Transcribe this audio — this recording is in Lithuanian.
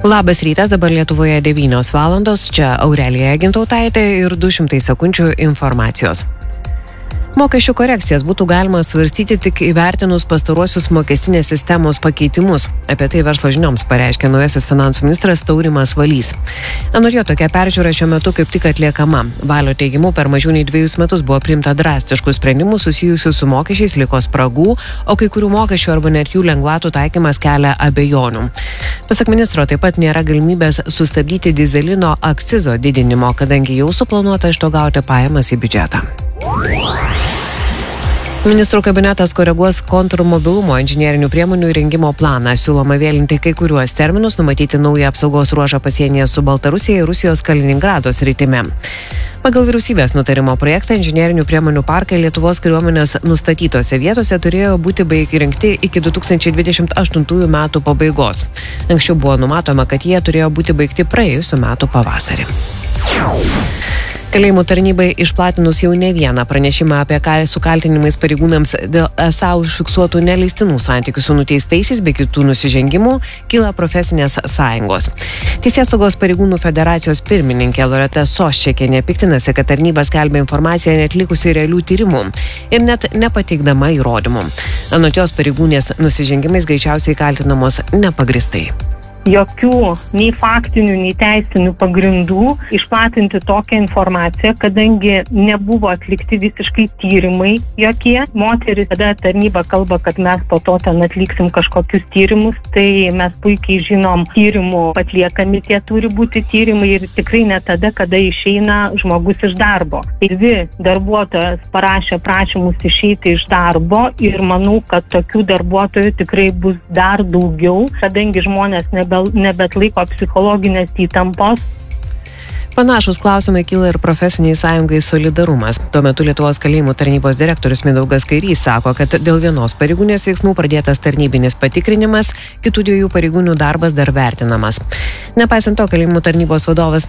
Labas rytas, dabar Lietuvoje 9 valandos, čia Aurelija Gintautaitė ir 200 sekundžių informacijos. Mokesčių korekcijas būtų galima svarstyti tik įvertinus pastaruosius mokestinės sistemos pakeitimus. Apie tai Verslo žinioms pareiškė naujasis finansų ministras Taurimas Valys. Anot jo, tokia peržiūra šiuo metu kaip tik atliekama. Valio teigimu, per mažiau nei 2 metus buvo priimta drastiškų sprendimų susijusių su mokesčiais, liko spragų, o kai kurių mokesčių arba net jų lengvatų taikymas kelia abejonių. Pasak ministro, taip pat nėra galimybės sustabdyti dyzelino akcizo didinimo, kadangi jau suplanuota iš to gauti pajamas į biudžetą. Ministrų kabinetas koreguos kontrmobilumo inžinierinių priemonių įrengimo planą. Siūloma vėlinti kai kuriuos terminus, numatyti naują apsaugos ruožą pasienyje su Baltarusija ir Rusijos Kaliningrado sritimi. Pagal vyriausybės nutarimo projektą inžinierinių priemonių parkai Lietuvos kariuomenės nustatytose vietose turėjo būti įrengti iki 2028 metų pabaigos. Anksčiau buvo numatoma, kad jie turėjo būti baigti praėjusiu metu pavasarį. Kalėjimų tarnybai išplatinus jau ne vieną pranešimą apie su kaltinimais pareigūnams dėl esą užfiksuotų neleistinų santykių su nuteistaisiais bei kitų nusižengimų, kyla profesinės sąjungos. Teisėsaugos pareigūnų federacijos pirmininkė Loreta Soščekienė piktinasi, kad tarnyba skelbia informaciją neatlikusi realių tyrimų ir net nepateikdama įrodymų. Anot jos, pareigūnės nusižengimais greičiausiai kaltinamos nepagristai. Jokių nei faktinių, nei teisinių pagrindų išplatinti tokią informaciją, kadangi nebuvo atlikti visiškai tyrimai jokie. Moteris, kada tarnyba kalba, kad mes po to ten atliksim kažkokius tyrimus, tai mes puikiai žinom, tyrimų atliekami tie turi būti tyrimai ir tikrai ne tada, kada išeina žmogus iš darbo. Dvi darbuotojas parašė prašymus išeiti iš darbo ir manau, kad tokių darbuotojų tikrai bus dar daugiau, kadangi žmonės nebetlaiko psichologinės įtampos. Panašus klausimai kyla ir profesiniai sąjungai Solidarumas. Tuo metu Lietuvos kalėjimų tarnybos direktorius Mindaugas Kairys sako, kad dėl vienos pareigūnės veiksmų pradėtas tarnybinis patikrinimas, kitų 2 pareigūnių darbas dar vertinamas. Nepaisant to, kalėjimų tarnybos vadovas